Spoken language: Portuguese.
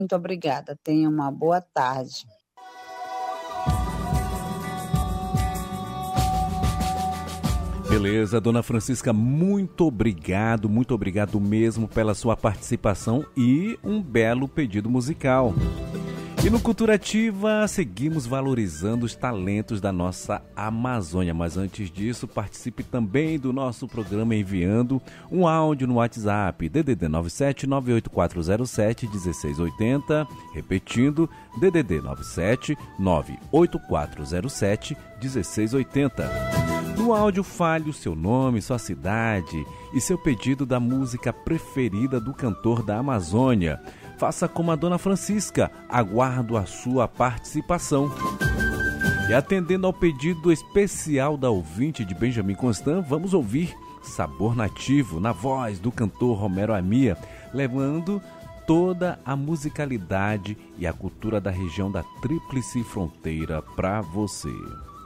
Muito obrigada. Tenha uma boa tarde. Beleza, dona Francisca, muito obrigado mesmo pela sua participação e um belo pedido musical. E no Cultura Ativa, seguimos valorizando os talentos da nossa Amazônia. Mas antes disso, participe também do nosso programa enviando um áudio no WhatsApp DDD 97 98407 1680. Repetindo, DDD 97 98407 1680. No áudio, fale o seu nome, sua cidade e seu pedido da música preferida do cantor da Amazônia. Faça como a dona Francisca, aguardo a sua participação. E atendendo ao pedido especial da ouvinte de Benjamin Constant, vamos ouvir Sabor Nativo, na voz do cantor Romero Amia, levando toda a musicalidade e a cultura da região da Tríplice Fronteira para você.